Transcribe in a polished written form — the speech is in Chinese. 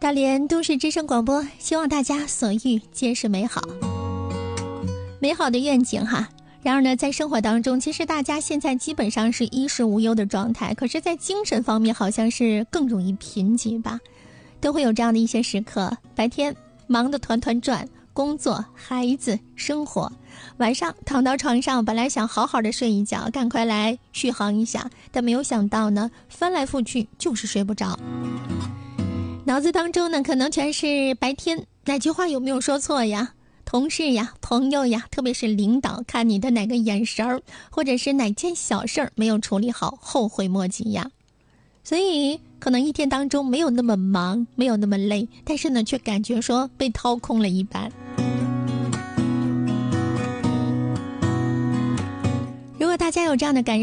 大连都市之声广播，希望大家所遇皆是美好。美好的愿景哈。然而呢，在生活当中，其实大家现在基本上是衣食无忧的状态，可是在精神方面好像是更容易贫瘠吧。都会有这样的一些时刻，白天忙得团团转，工作、孩子、生活，晚上躺到床上，本来想好好的睡一觉，赶快来续航一下，但没有想到呢，翻来覆去就是睡不着。脑子当中呢，可能全是白天哪句话有没有说错呀，同事呀、朋友呀，特别是领导看你的哪个眼神儿，或者是哪件小事儿没有处理好，后悔莫及呀。所以可能一天当中没有那么忙，没有那么累，但是呢，却感觉说被掏空了一般。如果大家有这样的感受，